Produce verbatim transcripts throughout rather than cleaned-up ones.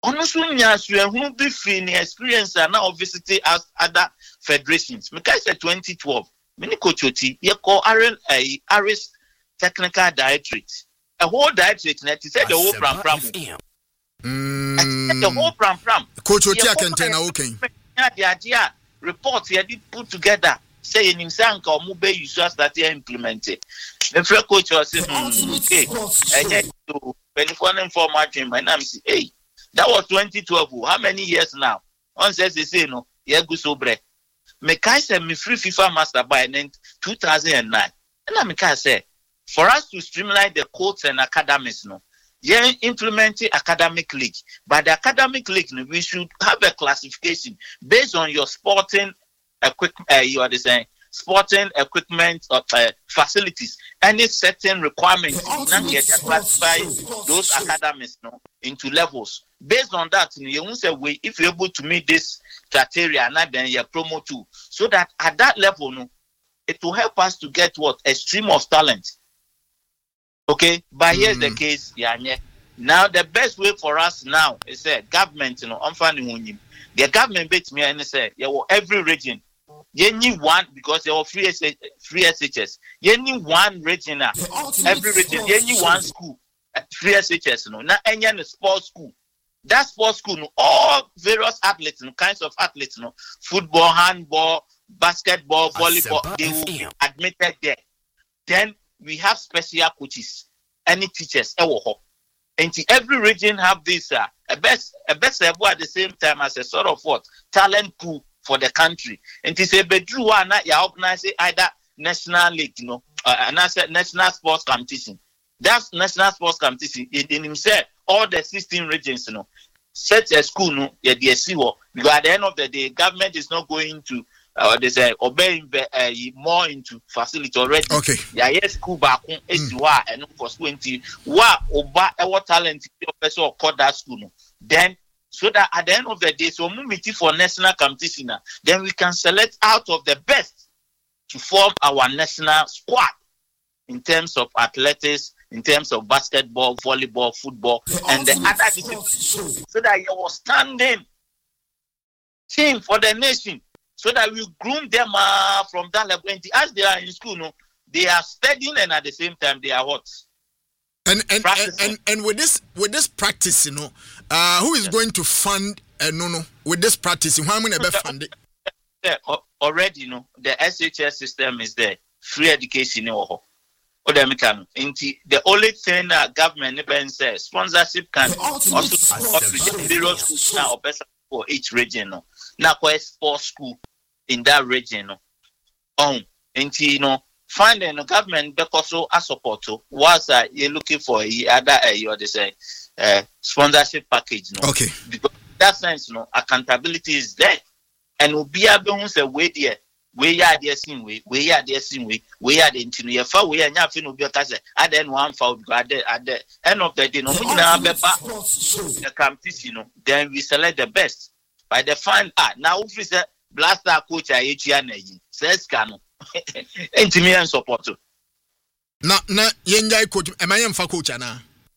Honestly, who be free experience and now visiting as other federations. Because in twenty twelve, many coachoti, you call Aris Technical Directorate. A whole directorate, and it said the whole pram pram. The whole pram pram. Coachoti can tell now, okay. The idea reports you did put together, saying in Sanka or Mube, you just that you implemented. The first coach was saying, okay, and yet to twenty-four for margin, my name is hey. That was twenty twelve. How many years now? On says they say no. Yeah, go so bre. Me kai say me free FIFA master by two thousand nine. And I me kai say for us to streamline the courts and academies, no. Yeah, implementing academic league. But the academic league, no, we should have a classification based on your sporting equipment. Uh, you are saying sporting equipment or uh, facilities. Any certain requirements, now get classify those academies, no, into levels. Based on that, you won't say, "Wait, if you're able to meet this criteria, now then you promote too." So that at that level, no, it will help us to get what a stream of talent. Okay, but here's mm. the case, yeah, yeah. Now the best way for us now is a uh, government, you know, I'm finding the government bit me and say, yeah, well, every region, you need one because they are free free S H S. You need one region, every region, you need one school, free S H S, you know, not any sports school. That sports school, all various athletes, and kinds of athletes, you know, football, handball, basketball, volleyball, they will be admitted there. Then we have special coaches, any teachers, and every region have this uh, a best a best at the same time as a sort of what talent pool for the country. And it's a bedroom one you organize either national league, you know, uh, and national sports competition. That's national sports competition in, in himself. All the sixteen regions, you know, set a school, no, yeah, the S C O, because at the end of the day, government is not going to, uh, they say, obeying uh, more into facility already. Okay. Yeah, yes, school back home, mm. and for twenty, what oba, our talent, person or call that school, no. Then, so that at the end of the day, so move for national competition, then we can select out of the best to form our national squad in terms of athletics, in terms of basketball, volleyball, football, the and the other disciplines, so that you was standing team for the nation, so that we groom them uh, from that level. And as they are in school, no, they are studying and at the same time they are what? And and and, and and with this with this practice, you know, uh, who is yes. going to fund? Uh, no, no, with this practice, how many ever fund it? Yeah, already, you know, the S H S system is there, free education, you know. The only thing that government even says sponsorship can also support zero schools now or better for each region. No, now for a sports school in that region. No, um, and you know, finding the government because so a support to was uh, you're looking for a other uh, you are the say uh, sponsorship package. No, okay, because that sense, you know, accountability is there, and will be able to say wait there. We are the same way, we are the same way, we are the interior. We are not going to be a case. I then one found at the end of the day, no, we have the competition, then we select the best. By the fine art, now if it's a blaster coach, I H N says, Cano, intimate and support. Now, now, Yenjai coach, am I am for coach? And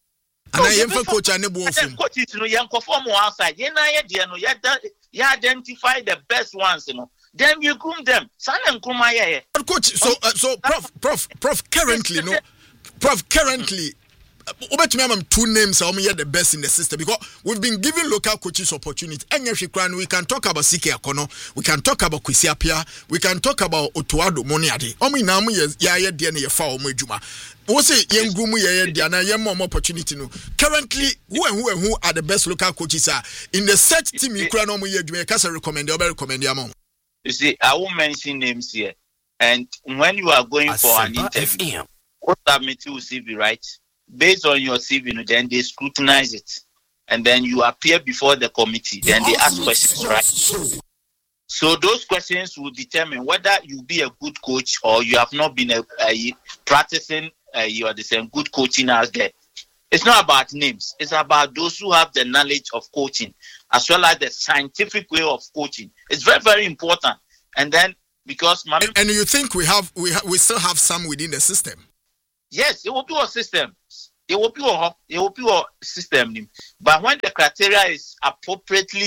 I am for coach and the both coaches, no, young perform outside. Yen, I you identify the best ones, you know. Then you groom them. Son and Kumaya. Coach, so uh, so Prof Prof Prof currently no Prof currently over to me I'm two names are only the best in the system because we've been giving local coaches opportunity. And we can talk about Sike Akono, we can talk about Kwesi Appiah, we can talk about Otuado Moniade. Omi na mu ya ya de na ye fa o madwuma. Wo say yen gumu ye ye de na ye more opportunity no. Currently who and who and who are the best local coaches are in the set team you kura no mu ye adwuma you can recommend you recommend am. You see, I won't mention names here. And when you are going for an interview, what submit your C V, right? Based on your C V, then they scrutinize it. And then you appear before the committee. Then they ask questions, right? So those questions will determine whether you be a good coach or you have not been a, a practicing uh, you are the same good coaching out there. It's not about names. It's about those who have the knowledge of coaching as well as the scientific way of coaching. It's very, very important. And then because my and, and you think we have we ha- we still have some within the system? Yes, it will be a system. it will be a it will be a system. But when the criteria is appropriately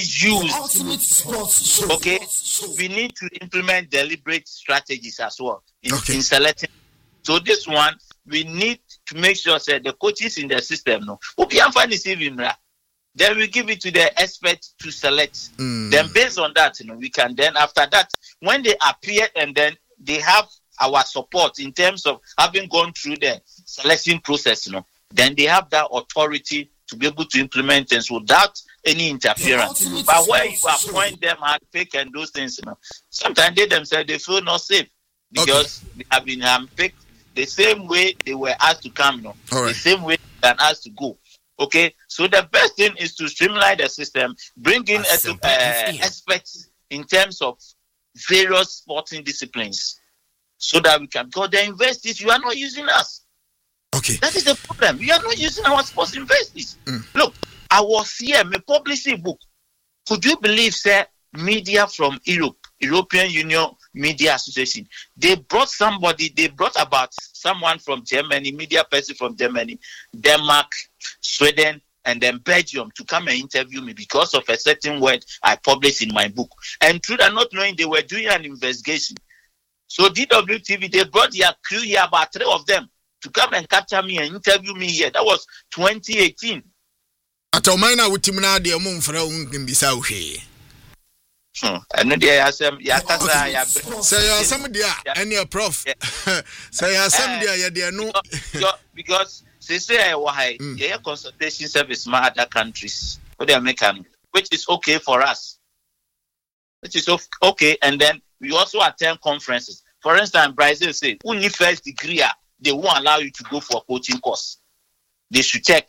used, okay, we need to implement deliberate strategies as well in, okay. in selecting. So this one, we need to make sure that the coaches in the system, no, will be then we give it to the experts to select. Mm. Then based on that, you know, we can then after that, when they appear and then they have our support in terms of having gone through the selection process, you know, then they have that authority to be able to implement things without any interference. But where you appoint them and pick and those things, you know, sometimes they themselves they feel not safe because okay. they have been handpicked the same way they were asked to come, you know, right. the same way they are asked to go. Okay, so the best thing is to streamline the system, bring in uh, uh, experts in terms of various sporting disciplines, so that we can go. The universities, you are not using us. Okay, that is the problem. You are not using our sports universities. Mm. Look, I was here, me published a book. Could you believe, sir? Media from Europe, European Union Media Association, they brought somebody. They brought about someone from Germany, media person from Germany, Denmark, Sweden, and then Belgium to come and interview me because of a certain word I published in my book. And through that, not knowing they were doing an investigation. So D W T V, they brought their crew here, about three of them, to come and capture me and interview me here. That was twenty eighteen. Atomina utimna de mumfra unkimbisa uhe. And then I said, "Yeah, say some dia and your prof." Say some dia, yeah, they no because they say why yeah consultation service my other countries for the American, which is okay for us, which is okay, and then we also attend conferences. For instance, Brazil say, "Who need first degree? They won't allow you to go for a coaching course. They should check."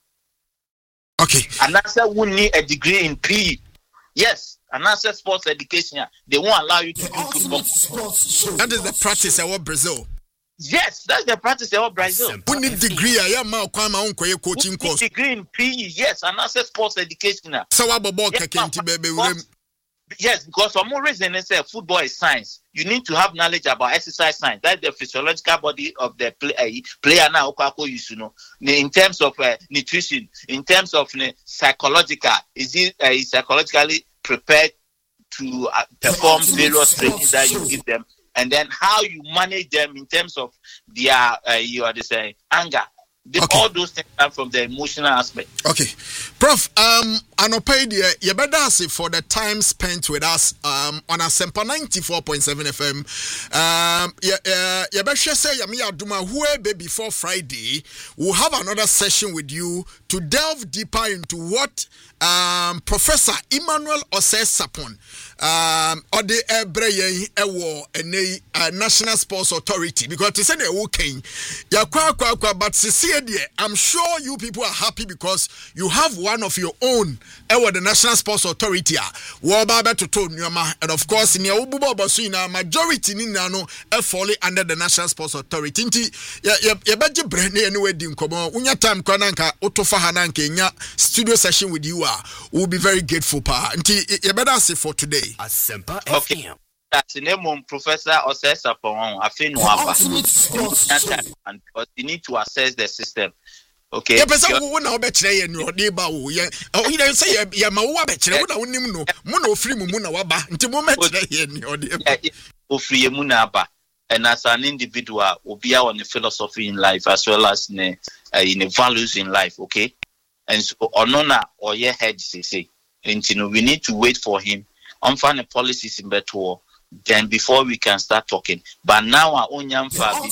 Okay, and that's who need a degree in P E. Yes. And answer sports education, they won't allow you to do football. That is the practice of Brazil. Yes, that's the practice of Brazil. Who need degree? I am now coaching course. Degree in P E, yes, and answer sports education. So what about baby? Yes, because for more reason, they say football is science. You need to have knowledge about exercise science. That's the physiological body of the play, uh, player now. You know, in terms of uh, nutrition, in terms of uh, psychological, is it uh, psychologically prepared to uh, perform various trainings that you give them, and then how you manage them in terms of their uh, you are saying anger. The, okay. All those things come from the emotional aspect. Okay, Prof. Um, Anopedia, you better say for the time spent with us um on Asempa ninety-four point seven F M. Um, yeah, uh, you better say Yami Aduma whoever before Friday. We'll have another session with you to delve deeper into what um Professor Emmanuel Osei Sapon um or the Ebreye Ewo and uh, National Sports Authority, because to say they okay, yeah, kwa kwa kwa, but I'm sure you people are happy because you have one of your own ewo the National Sports Authority. And of course, in your majority no fall under the National Sports Authority. You better brand anyway. Unya time kwananka otofa hananke nya studio session with you. We'll be very grateful, pa. You better say for today. Okay. That's the name of Professor Osei Sapon. I think and because you need to assess the system. Okay. Yeah, but who now better you know neighbor who yeah. Oh, you say yeah, ma wo better wo na wonim no. Mo na ofri mu mu na waba. Nti mo metre here ni ode. Ofri mu na aba. And as an individual, obia on the philosophy in life as well as in the, uh, in the values in life, okay? And so onona or ye head say say. And you know we need to wait for him. On find the policies in better. Then before we can start talking, but now our own young family,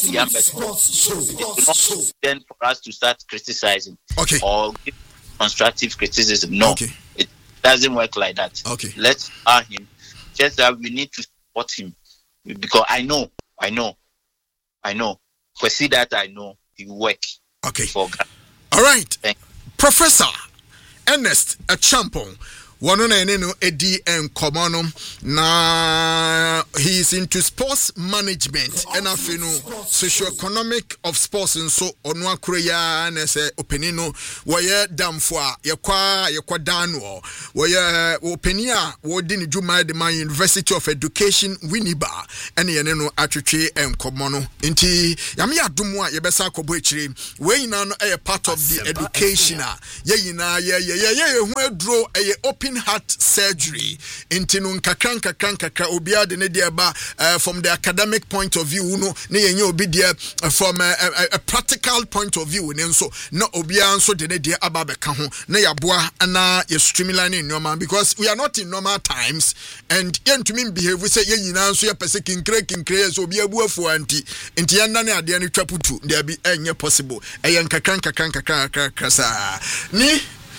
then for us to start criticizing, okay, or give constructive criticism. No, okay. It doesn't work like that. Okay, let's allow him. Just that we need to support him because I know, I know, I know. For see that I know he will work. Okay, for all right, Professor Ernest Acheampong. One na ene no edi enkomo no na he is into sports management and afi no socio-economic of sports nso ono akoro ya na say openi no woye damfo a yekwa yekwa danwo woye openi a wodi ne dwuma de man University of Education Winneba ene yene no atwetwe enkomo no nti yame adomo a yebesa akobo ekire we nyina no e part of the education a ye nyina ye ye ye hu aduro e open heart surgery nti no nkakran kakran kakra obia de ne de ba from the academic point of view no ne yenye obi de from a, a, a practical point of view ne nso na obia nso de ne de aba be ka ho na yaboa na ye streamline in normal because we are not in normal times and yentumi behave we say ye nyina nso ye pese kinkre kinkre so obi abu afu anti nti yanda ne ade ne twaputu there be enye possible e ye nkakran kakran kakran kakra sa ni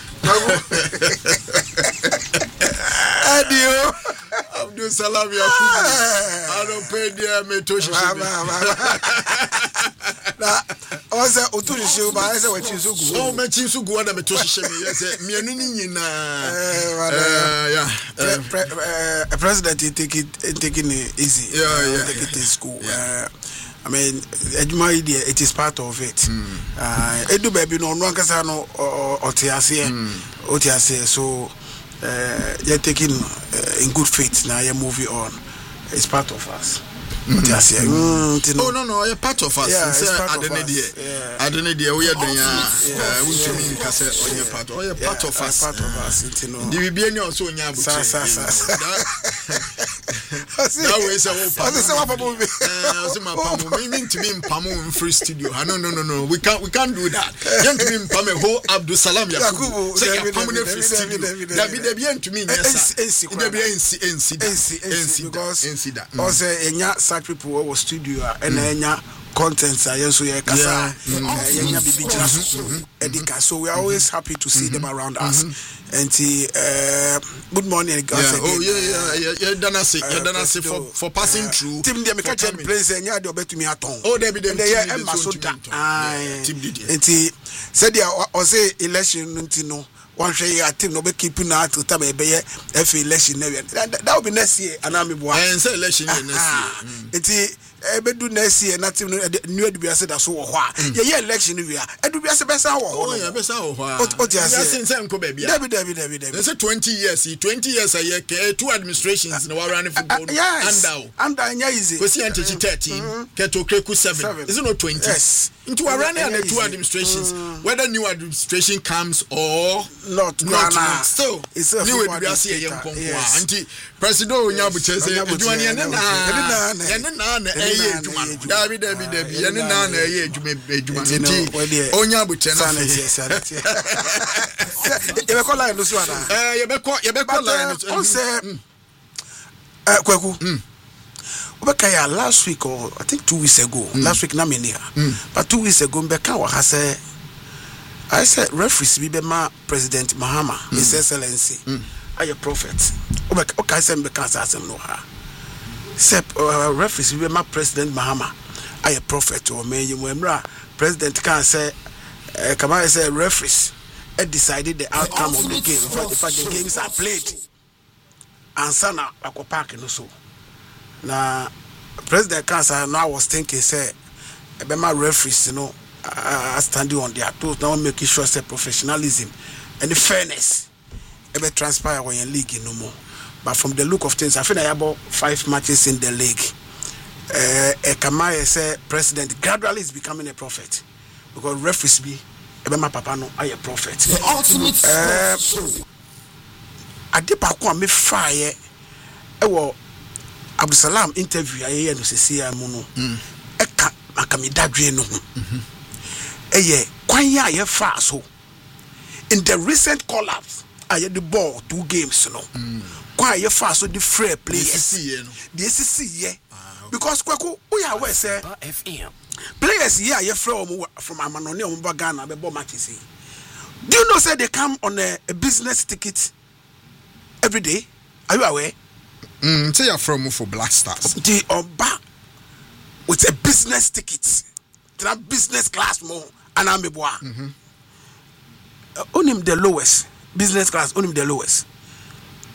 Adio Abdul Salam Yakubu I don't pay there me to shi na o se o to shi ba I say we chi so gu o me chi so gu na me to shi me say me anu ni nyina eh yeah a president take it taking it easy yeah yeah take it in school uh, I mean, it is part of it. Edu baby no no nkasa no otiase otiase so you're taking in good faith now you're moving on. It's part of us. Otiase. Oh no no, you're part of us. Yeah, it's part I of don't us. I don't need we are there. We to me nkasa on your part. Oh you're part of us. Part of us, you know. The be any also nya bu. Sa sa sa. That way say oh papa. Say what papa me. Eh, say my papa me mean to me pamo in free studio. No no no no. We can't we can't do that. Yen to me pamo ho Abdul Salam Yakubu. Say pamo in free studio. That be the yen to me yes. There be ensi ensi ensi because ensi that. O say enya such people who studio and enya contents are so yeah kasa enya bibi jina edika so we are always happy to see them around us and uh good morning guys yeah. Oh yeah yeah yeah dana say yeah dana say for for passing through team dem catch the place enya de obetumi aton oh there be them yeah emma so da team did enti said o say election ntino one share your team no be keeping out to time be F election that will be next year and I'm boy and say election next year enti ebedu next year na team new edubiase da so wo ho a ye election we a edubiase be sa wo ho oh yeah be sa wo ho a o ti ase since nko ba bia David David David they say twenty years twenty years a year two administrations na wa run football under under anya easy we see antechi thirteen keto kreku seven is it not twenty yes into a run and two administrations whether new administration comes or not not so it's new edubiase ye nkonko anti president onyabucheze eduane ne na ne na na eye eduma David David David ye ne na na eye eduma eduma nti onyabuche na ye be call line no so ana eh ye be call ye be call line on say eh Kwaku Obekaya last week or I think two weeks ago last week na me near but two weeks ago Mbeka wa say I said referee be ma President Mahama His Excellency I a prophet Obeka okay say Mbeka asem no ha say referee be ma President Mahama I a prophet or me you emra President can say come I say referees decided the outcome of the game for the fact the games are played and sana akopake no so na President Kansa now was thinking say Ebema referees you know uh, standing on their toes now making sure say professionalism and the fairness ebe transpire when league no more but from the look of things I feel like about five matches in the league uh Ekamaye say President gradually is becoming a prophet because referees be Ebema papa no are a prophet the ultimate uh Adepa ko me fire ewo Abdul Salam interview aye no sesia mu no eka makamidadwe no ho eye kwan ya ye fa so in the recent collapse aye the ball two games no kwan ye fa so the fair players the S C ye because Kwaku we are we say F M players here aye from from Amanone o Ghana be ball matches. Do you know say they come on a, a business ticket every day? Are you aware? Mm, say you're from for Black Stars. The Oba with a business ticket. That business class more and I'm a boy. Only the lowest business class, only the lowest.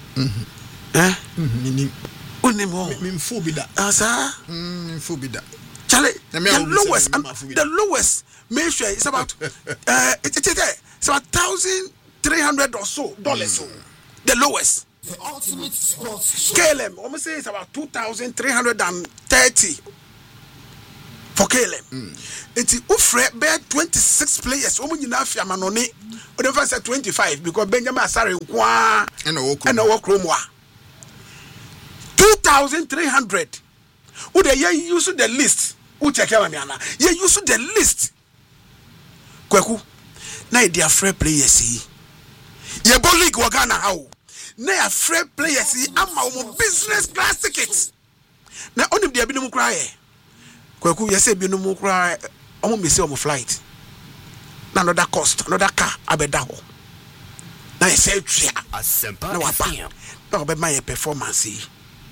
Eh? Minim. Unimo. Mimfubida. Asa. Mimfubida. Charlie, the lowest, um, the lowest measure is about uh, it, it, it, it's about thousand three hundred or so dollars. Mm. The lowest. The ultimate sports. K L M, almost say it's about two thousand three hundred and thirty for K L M. It's Ufre bear twenty six players. Omu nyina afia manone. O dey say twenty five because Benjamin Asare nkwa and a walk and a walk room wa. Two thousand three hundred. Who they use the list? Who check out me ana? You use the list. Kweku. Na they are free players see. Ye bo league wa Ghana how? Na ya free players see ama o business class tickets. Na only they be no cry. Kweku you say be no cry. Omo me say omo flight. Na another cost, another car abeda ho. Na you say tria. Asempa. Na wa pa. Na be my performance.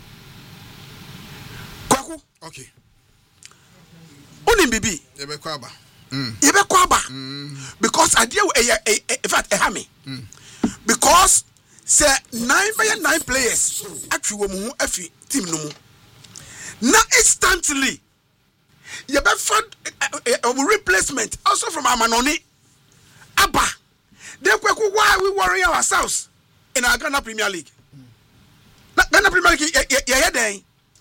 Kweku. Okay. Onim bibi. Yebe kwaba. Mm. Yebe kwaba. Because I deal in fact a hammy. Because say nine by nine players actually wo mu afi team no mu. Na instantly yebe fund a replacement also from Amanoni. Abba. Then Kweku, why we worry ourselves in our Ghana Premier League? Na Ghana Premier League yeah yeah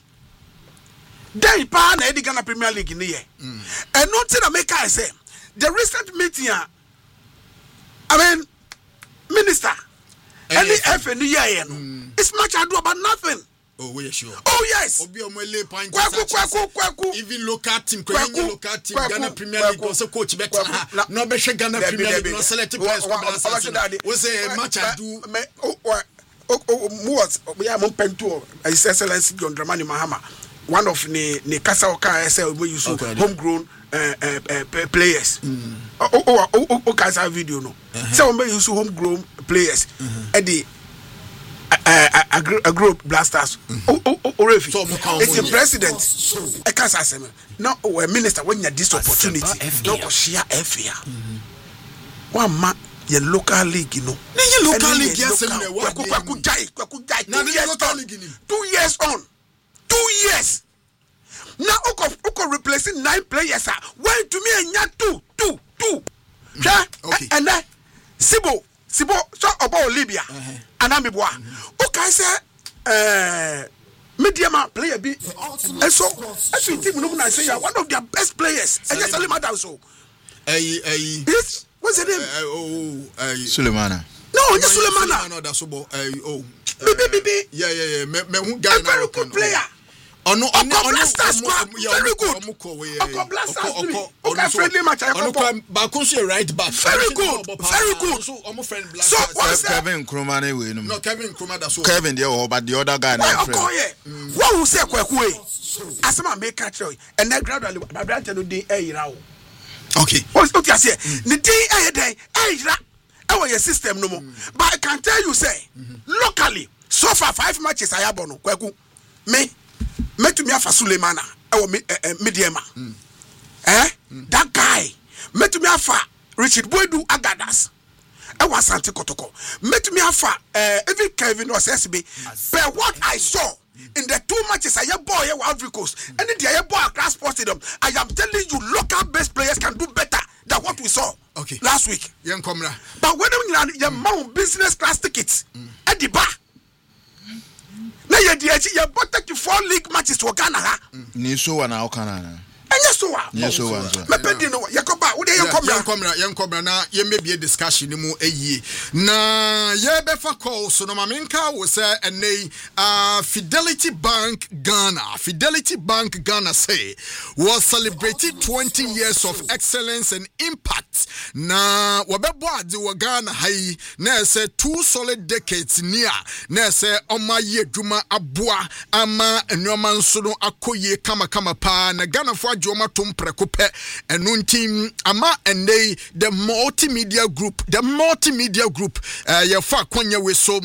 Then pa na the Ghana Premier League in the year. And nothing that make I say the recent meeting, I mean, Minister, any F in the year, it's much ado about nothing. Oh, we are sure. Oh, yes. Kwaku, kwaku, kwaku. Even local team, kwaku, local team, Ghana Premier League, also coach better. No better Ghana Premier League, no selected players. We say much ado. Oh, oh, what we are Mompento, His Excellency John Dramani Mahama. One of the the Kasaoka S L we use homegrown uh, uh, uh, players. Mm. Oh, oh, oh, oh, oh, Kasa video no. Uh-huh. So we use homegrown players. At the a group blasters. Oh, oh, oh, Refi. It's the president. I can't say no. Oh, a minister when you this opportunity. No, share F here. One man. Your local league, you know. Your local league, yes, two years on. Two years. Now, Oko Oko replacing nine players. Why to me and ya two, two, two. Okay. And then Sibo, Sibo, so about Libya. And I'm boy. Okay, sir. Uh, Mediama player be. And so, as you team, I say, one of their best players. And just tell him so. Hey, hey. Yes. What's the name? Oh, uh, Sulemana. No, yes, Sulemana. No, that's about. Oh, baby, baby. Yeah, yeah, yeah. Me, me, who guy a very good player. Oh no, oh no, Blasters, very good. Oko Blasters, okay, friendly match. Oko Bakunsu right back. Very good, very good. So, I'm friend Blasters. So, what's that? Kevin Nkrumah we know. No, Kevin Nkrumah that's Kevin there, but the other guy. Why Okoye? What will say Kweku? Asema make catch you, and then gradually, my brother no dey eh ira. Okay. What's what you say? The day eh dey eh ira. Our system no more. But I can tell you say, locally, so far five matches I have on Kweku. Me. Met to me for Sulemana, our mediama. Eh? That guy. Met to me for Richard Boydu Agadas. I was Santi Kotoko. Met to me for even Kevin or S B. But what I saw in the two matches, I have boy Ivory Coast and the other boy Accra Sports Stadium. I am telling you, local best players can do better than what we saw okay. last week. Young Comra. But when you have mount business class tickets at the bar. Na ye di echi ye bought to four league matches to Ghana ha. Ni so wa na okana na. Enya so wa. Ni so wa. Me pedi no Yakoba, wo de yen komra. Yen komra, yen komra na ye mebie discussion mu eyie. Na ye be fa call so no mamenka wo say enei uh Fidelity Bank Ghana. Fidelity Bank Ghana say was celebrating twenty years of excellence and impact. Na wabebo ade wo Ghana hai na say two solid decades near. Na say oma ye dwuma aboa ama enwoma nso no akoye kama kama pa na Ghana fo adwoma tom prekope enuntim ama and they the multimedia group the multimedia group uh your fa kwanya we so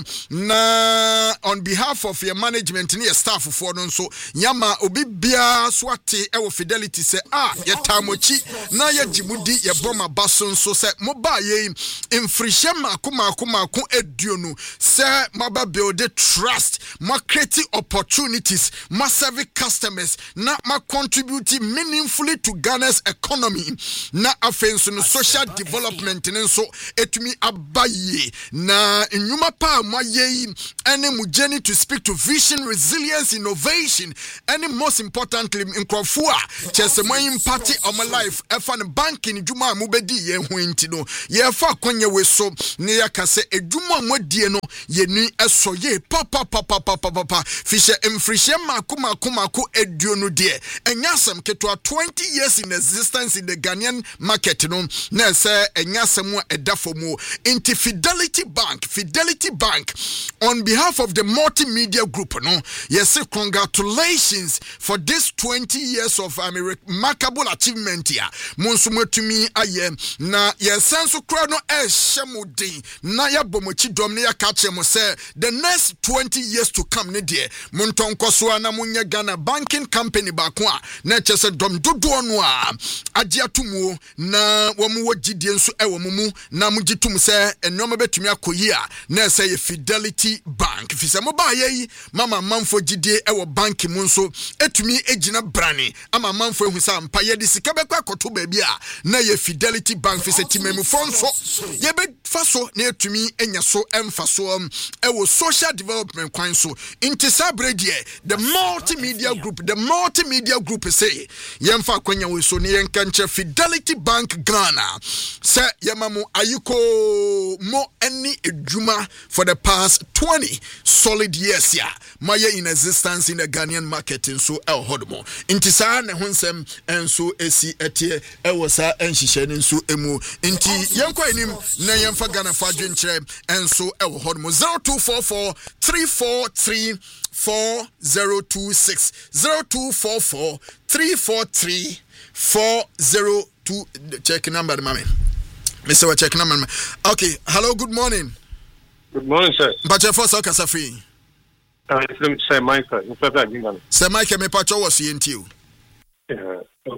na on behalf of your management and your staff for no so yama obi bia swate e wo Fidelity say ah ye tamochi na ye jimudi ye boma bason so say moba ye infrishe makuma akuma ko eduonu say maba build trust ma create opportunities ma serve customers na ma contribute meaningfully to Ghana's economy na afenso no social development nso etumi abaye na nyuma pa ma ye ene mu journey to speak to vision, resilience, innovation, and most importantly in Krofua chese mo impact on my life efan banking juma mu bedi ye ho ntino ye fa kwanya we so ne yakase ejuma mo die no ye ni eso ye papa papa papa papa fishe emfrishe makuma kuma ko eduo no de enyasem keto twenty years in existence in the Ghanaian market no na say enyasem edafomu into Fidelity Bank Fidelity Bank on behalf of the multimedia group no yes congratulations for this twenty years of um, remarkable achievement here monsumotumi aye na yesenso kra no e hyemudin na yabomochi dom ne yakache mo say the next twenty years to come ne de montonkoso na munye Ghana banking company baako a na chese dom dodo no a agiatumu na womu wogidie nso e womu na mugitum say enoma betumi akoyi a na say Fidelity Bank fise mo ba yi mama manfo gidie e wo bank mu nso etumi egina brane ama manfo ehu sa mpa ye de sika bekwa akoto ba bi a na ye Fidelity Bank fise timemu fonso ye be faso na etumi enya so emfa so e wo social development kwan so intisabre die the multimedia group the multimedia group say yemfa kwanya we so ne yenkanche Fidelity Bank Ghana say yemamu ayiko mo any eduma for the past twenty solid years ya maya in existence in the Ghanaian market in so el hodmo intisa ne honsem enso esi etie ewosa enhihye ne nso emu inti yenko enim na yemfa Ghana fa dwenkyere enso el hodmo zero two four four three four three four zero two six zero two four four three four three four zero two check number mami Mister check number. Okay, hello, good morning. Good morning, sir. But your first okay, Safi. Uh, it's Sir Michael. In fact, I didn't know. Sir Michael, me pacho was C N T U. Yeah.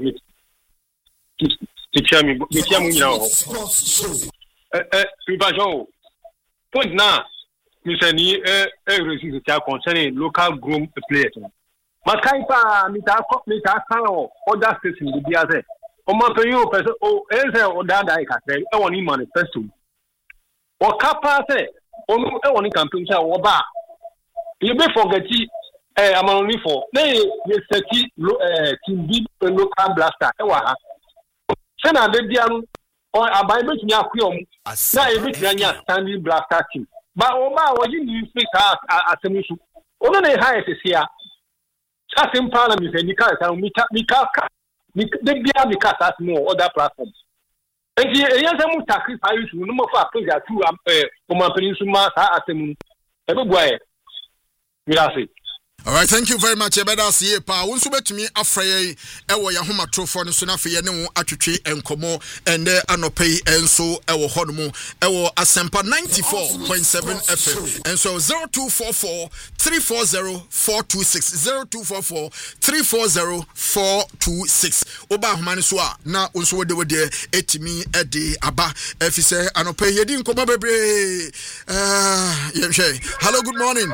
Teacher me, teacher me now. Eh, eh, we pacho. Point now. Mister Ni, eh, eh, receive the concerning local groom players. Makaipa, mita, mita, kano, other station, the biase. Omo penyo person o eze o dada e ka se e woni manifesto o kapa se onu e woni campaign cha wo ba you be forgeti eh amanoni for na ye seti eh timbi local blaster e wa ha se na de dia no o abai betumi akwe om na e betumi anya standing blaster team ba o ba o ji ni fika asemusu ono na ha esesia asem parliament ni ka sa mi ka mi ka the bia because as more other platforms. And the answer mu sacrifice no more for pleasure to um eh Oma Peninsula sa asem everywhere. We are say. All right, thank you very much. Ebeda see pa wonso betumi afreye ewo ya homa trofo no so na fe ye ne wo atwetwe enkomo ende anopei enso ewo hodomo ewo Asempa ninety-four point seven F M and so zero two four four three four zero four two six zero two four four three four zero four two six oba homa so a na wonso wode wode etimi ede aba efise anopei ye di nkomo bebre ah yemhwe. Hello, good morning.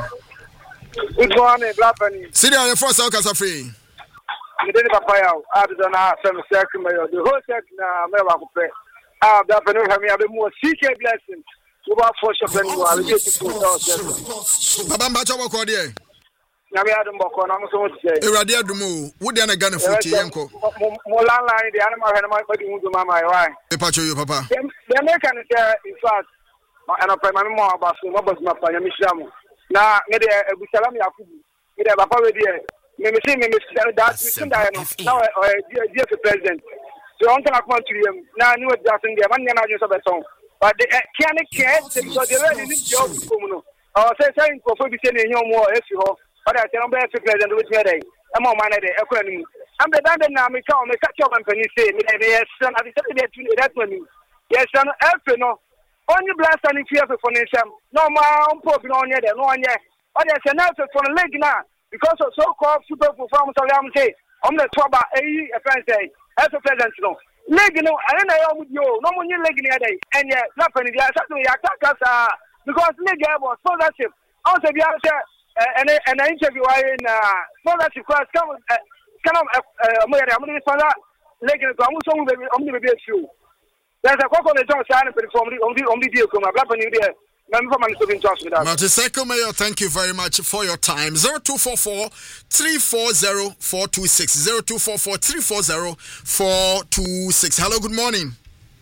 Good morning, Blackpenny. Sit down, your first Alcasa free. You didn't pay out. I don't know some second mayor. The whole second, I'm never going to pay. Ah, Blackpenny, I have a more secret blessing. You want for sure, I'll get you to the Baba Bacha, what called you? Now we had them back on. I'm so to say. Iradia Dumu, would you gonna forty yanko? Molan line, the animal had my body to my wife. Pacho, you, Papa. The American is there, in fact, and I pay my mom about so much my Panyamishamu. Na ngede ebusalam yakubu ngede papa we die me me see me me that we send that no now eh die for president so on can come to him na ni we just there man na just beton but the can care because they really need job come no or say say ko fo bi say na ehia mo efi ho but I tell am be president we dey e mo man dey e ko anim I'm the dad now, me call me catch up and penny say, me, yes, son, I decided to that money. Yes, son, F, no. Only blast and fear for nation. No more pop on yet, no one yet. But there's an answer for the leg now because of so called super performance of them say, I'm the trouble, a friend say, as a president, no. Leg, no, I don't know with you, no more leg in a day, and yet, nothing, yes, certainly attack us because leg was sponsorship. Also, the answer and an interview in sponsorship class come, come up, I'm going to find out leg in the only be a few. There's a couple of John Simon from the only only deal come up happening there. Martiseko Mayor, thank you very much for your time. zero two four four, three four zero, four two six zero two four four, three four zero, four two six. Hello, good morning.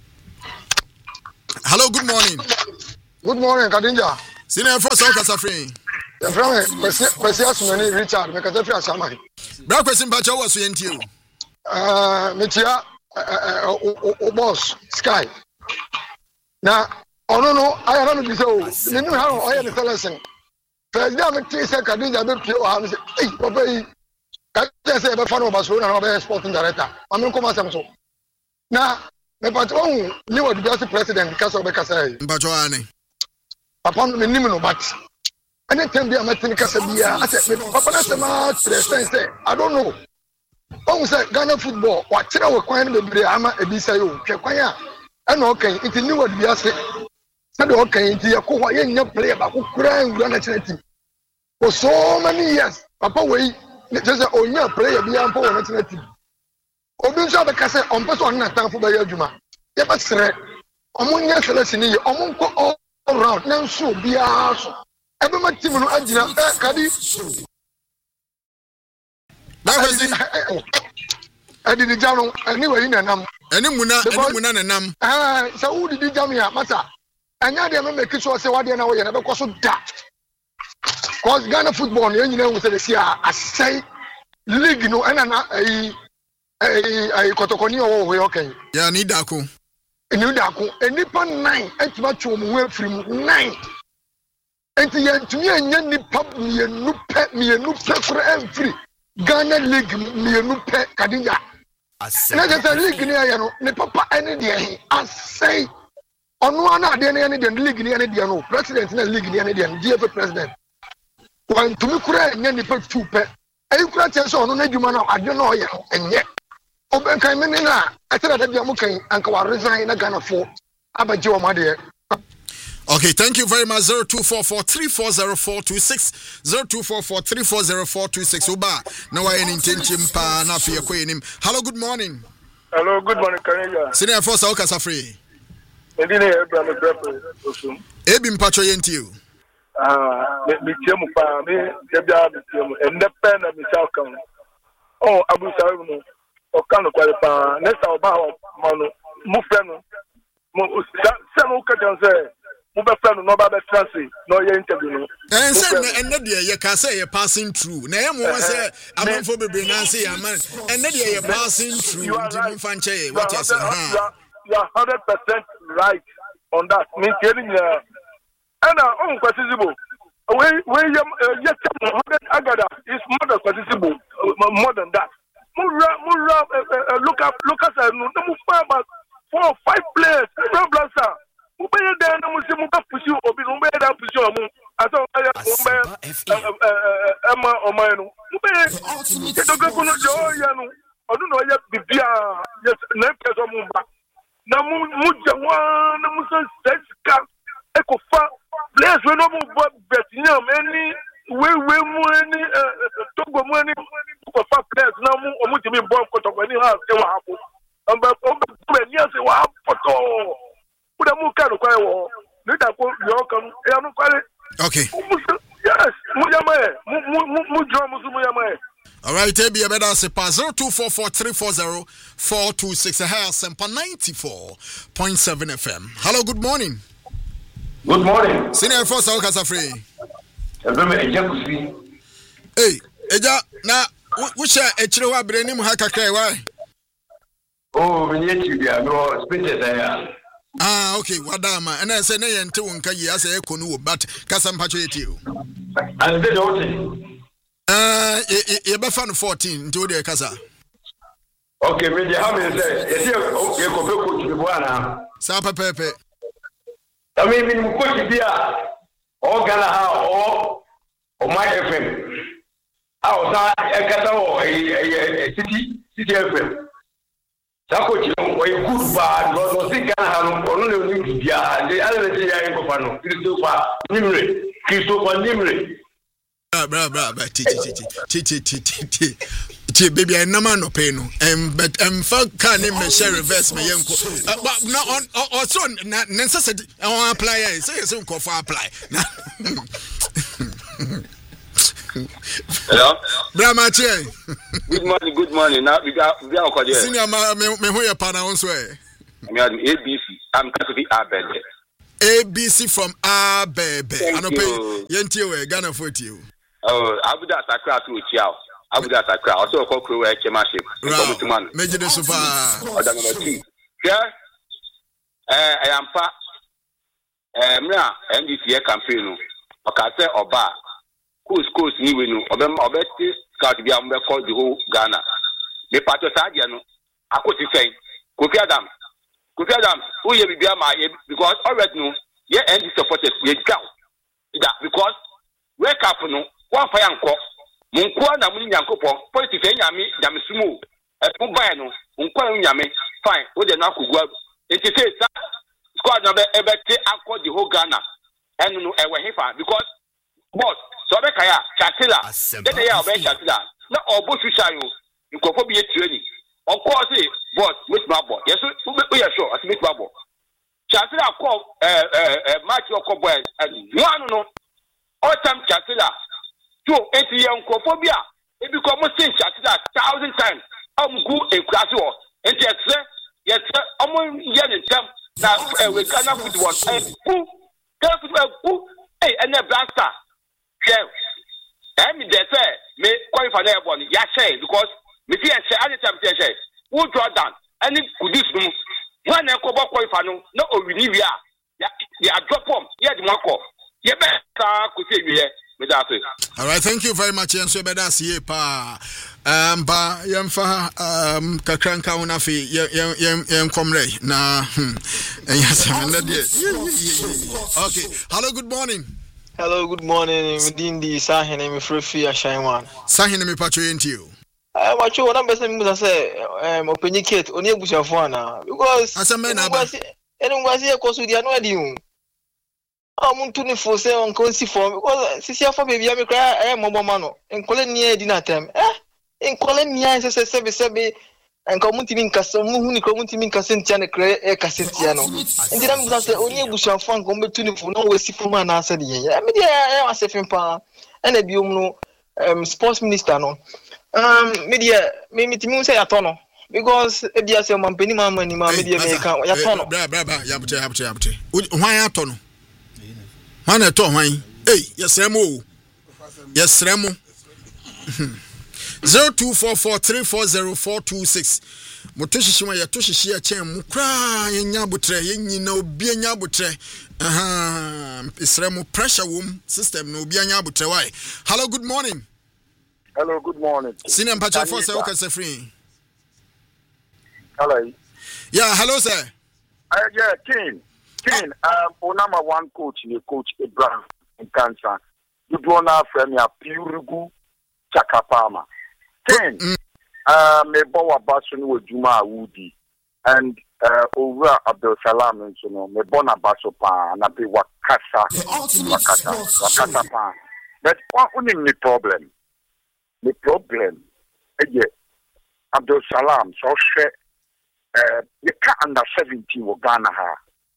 Hello, good morning. Good morning, Kadinja. Senior for South Kasafri. The friend, Precious Many Richard, Mekatafi Asamai. Black question, Pacha was in you. Uh, Mitia. Uh, boss Sky. Now, oh no, no, I don't know. So, you know how I am the lesson. First, I'm a three second. I'm a pure. I'm saying, hey, Papa, I just say, I'm a fan of Barcelona. I'm a sporting director. I'm a commercial. So, now, my patron, you are the best president because of the Casai. Bajoane. Upon the Nimino, but anything I'm a Tinicasabia, I said, Papa, that's a match. I don't know. Oh, say Ghana football. What you know, when the Briama Ebisayo, Kekwaya, and okay, it's a new word. We are saying, okay, it's a co young player, but who crying Ghana team for so many years. Papa, wait, just a young player beyond for national team. Obinja the Casa on person not time for the Juma. They must say, among your selection, among all around, now so be also. Every man team will add Kadi. I did the jam anyway in a num. Any muna, any muna and num. Ah, so who did the jam here, Massa? And now they make it so I say what they know and never cause that. Cause Ghana football, you know, with the Sia, I say, league no, and a a Kotokoni or okay. Yeah, need Daku. And you Daku, and Nippon nine, and much more from nine. And to me, and Yanni pop me and no pet me and no pet for every. Ghana League me no pet Kadinga. I say a league near you, ne papa any day. I say on one of the any league near the president in the league near the D F A president. When to me cry and any pet two pet. I can't tell so no Nedumano, I don't know yet, and yet. Open Kaimena, I said that you're okay, and can resign a Ghana for Abajo, my dear. Okay, thank you very much. zero two four four, three four zero, four two six zero two four four, three four zero, four two six. Oba, now I am intention pa na fi ekwenim. Hello, good morning. Hello, good morning, Kenya. Senior force au kasafri. Ndine Abraham Brepo osum. Ebi mpacho yenti you. Ah, me tiemu pa me debia me tiemu. Ende pen na me salkan. Oh, Abu Salim no. O kanu kwa pa. Next oba manu mu freno. Mo se no ka janse. Mu be freno no ba be translate. No ye interview no. And say and dey ye can say you passing through. Na ye mo say amanfo bebre na say aman. And dey you passing through. Ndi mfanche what you say. You are one hundred percent right on that. Me telling you. And uh, on Kwasizibo. We we yet one hundred agada is more than Kwasizibo. More than that. Mura mura look up look at no no about four or five players. No blaster. Who be there no mo say mo ka push you obi no be there push you mo. Aso eh Emma Omano. Who be the go no jo ya no. Odu no ya bibia yes na peso mo ba. Na mu mu jawa na mu so sexka ekofa players we no mo bet nyam any we we mu any togo mu any ekofa players na mu omu timi bomb kotoko ni ha se wa hapo amba ombe ni se wa hapo Uda mu ka no kwa wo ni da ko yo kan e anu kwale. Okay. Yes, mu yama e mu mu mu drum mu mu yama e. All right, Ebi Abeda se pa zero two four four, three four zero, four two six. A hair sempa ninety-four point seven F M. Hello, good morning. Good morning. Senior force au kasafri. Ebeme eja kusi. Hey, eja na wo share echire wa breni mu haka kai wa. Oh, menye chibia no spaces there. Ah, okay, wadama. And I say na yente wonka yi asa e konu wo but kasa mpacho yeti o. And they don't. Uh, you be fan fourteen into the casa. Okay, me dey how me say, you see you go be coach before na. Sa pepepe. I mean, me coach dia o Ghana ha o o my F M. Ah, o sa e kata o e city city F M. Sa coach no o e good bad, no see Ghana ha no no le ni dia. The other day ya en ko fa no. Christopher Nimre, Christopher Nimre. Bra bra bra bra ti ti ti ti ti ti ti ti baby I na man no pay no em but em fa can me share reverse me yenko but na on also na necessity on apply say say ko for apply hello bra ma che good morning good morning now we got we are cordial senior ma me me ho ya pa na onso e me am A B C I'm Kasofi Abede A B C from Abebe anope yentie we Ghana forty. Oh, Abuja Sakra to Chiao. Abuja Sakra. Also, Kokro Chairmanship. Major de Super. Order number two. Yeah. Eh, I am pa. Eh, Mra, N D C campaign. Okase Oba. Coast Coast ni we no. Obe obe ti scout bi am be call the whole Ghana. Me pato sadia no. Akoti say. Kofi Adam. Kofi Adam, who ye bibia ma because already no. Ye N D C supporters ye down. Because wake up no. One fire anko, Munqua na Muni Yankopo, politics Yami, Yamisumu, a Mubano, Unqua Yami, fine, with the Naku. It is a squad number ever take uncle the whole Ghana and no ever hifa because boss, Sobekaya, Chatilla, then they are very Chatilla, not all bush shayo, you go for be a training. Of course, boss, with my boy, yes, we are sure, as Miss Babo. Chatilla call a match your cowboy and one no, all time Chatilla. So, it's young cophobia. It becomes a that thousand times. I'm good in class war. And yes, sir, yes, sir, I'm on young in term. Now, we cannot put one. Who? Who? Hey, and a blaster. Yeah. I mean, they say, may qualify their one. Yes, say, because me see and say, any time they say, who draw down? Any could this room? One and cover qualify no, no, we leave ya. Yeah, drop them. Yeah, the mark. Yeah, better could say, yeah. All right, thank you very much. And so better see pa um ba yamfa um kakranka unafi yam yam yam komre na yes okay. Hello, good morning. Hello, good morning. Within the Sahene me free Ashaiwan. Sahene me patcho into I watch you one person must say um openicate only bushafana because as a man and was here cause with the annual. I'm twenty four seven consi form because sisi afọ baby am cry eh momo mano en kole nie di na tem eh en kole nia se se se se en ko mutimi nkasa mu hu ni ko mutimi nkasa ntia ne kre e kasetia no ndi na mbusa se oni ebusuafo an ko betuni fu no wasi fu ma na asa de yen me de e asefin pa e na biom no um sports minister no um me de me mitimi se yato no because e bia se mampani mama ni ma me de me ka yato no bra bra bra yabute yabute yabute hwan yato no Mana to hwan hey yesremo yesremo zero two four four three four zero four two six motoshishima ya toshishi ya chen mu kra yenya butre yenyina obi anya butre aha yesremo pressure wom system no obi anya butre why. Hello, good morning. Hello, good morning. Senior Pacha for say okay say free. Hello. Yeah, hello sir. Uh, yeah, King. King, um, o number one coach, the coach Abraham in Cancer. You do not from your Purugu Chakapama. King, uh, me bawa basun with Juma Woody and uh, over Abdul Salam and so no, me bona basopa na be wakasa, wakasa, wakasa pa. But what only the problem? The problem, eh, Abdul Salam, so she, uh, you can't under seventeen or Ghana ha.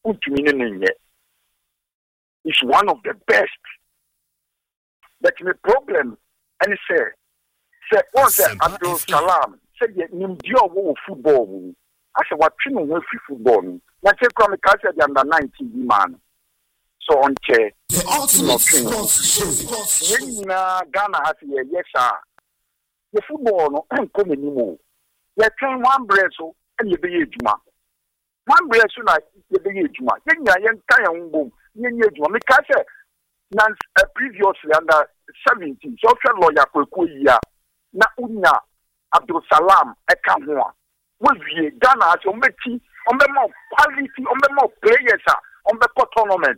It's one of the best. But the problem, and say, say, once Abdul Salam, say, you know, football. I said, what you know, football. Let's say, come and the under nineteen man. So, on chair, when Ghana has a yes, sir, the football, no, I'm coming anymore. Let's turn one breath, so, and you be a man. One breath, so like, you be a man. Then you are young boom. You need to make us a previously under seventeen. So, lawyer, Kuya, na Unya, Abdul Salam, Ekamwa. we Ghana as on beti on be more quality on be more players on be tournament.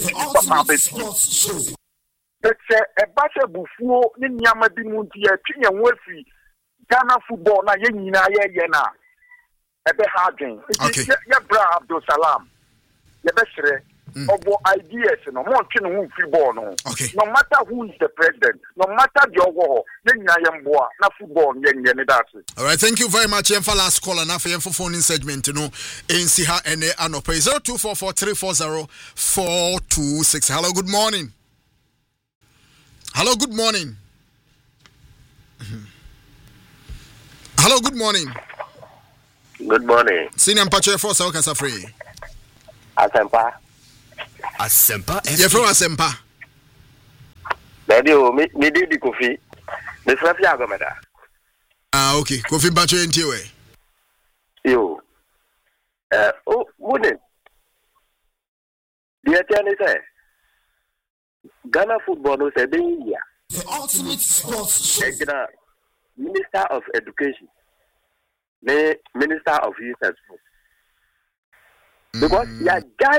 It's a battle buffo in Yamadi Muntia, Chinya Wefi, Ghana football, na Yenina Yena, a be harding. It's Yabra Abdul Salam, Yabesre, of ideas, no more chin football. No matter who is the president, no matter the war, Yenya Yamboa, na football, Yenyanidasi. All right, thank you very much. For last call and for for phone in segment, you know, in Siha and Anope zero two four four three four zero four two six. Hello, good morning. Hello, good morning. Hello, good morning. Good morning. Senior Pacho for South Casafree. Asempa. Asempa. You're from Asempa. Baby, me me did the coffee. The Slav Yagomeda. Ah, okay. Coffee Pacho in Tiwe. Yo. Uh, oh, wouldn't. The attorney say. Ghana football no say being here. The ultimate sports show. Minister of Education, the Minister of Youth and Sports. Because your guy,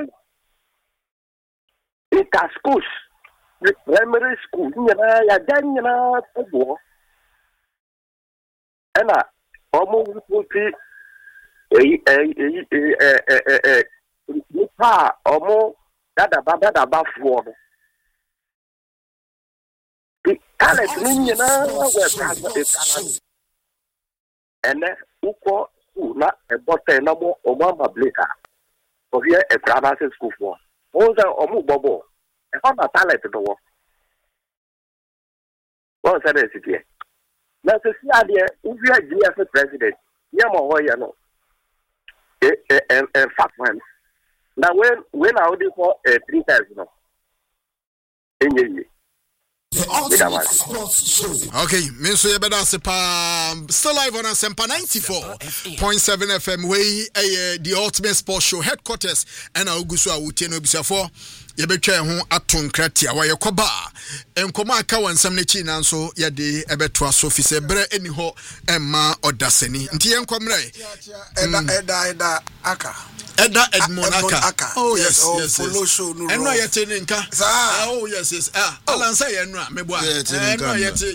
it has schools, the primary school, you know, your guy, you know, football. And I almost put it a a a a a almost that about that about four. Alex, you know, and then Uko, not a bottle number or Mama Blaker. For here, a grammar school for. Those are Omu Bobo. I found a talent to the war. What's that? Is it? Now, to see idea, if you are G F president, Yamo, you know, and fact one. Now, when when I would for three thousand, in your okay, Mister Yabeda Sepa still live on Asempa ninety-four point seven F M. Way uh, the ultimate sports show headquarters and Augusto Awutieno Bisafo. Yebetwa ho aton kratia wa yekoba enkoma aka wansam na chi na nso yede ebeto aso fi se bre eni ho emma odaseni nti yenkomre eda eda eda aka Eda Edmond Aka. Oh yes, yes, yes. Follow yes. show no. Eno yete nka. Oh yes, yes. Ah, alansa ye no a meboa. Eno yete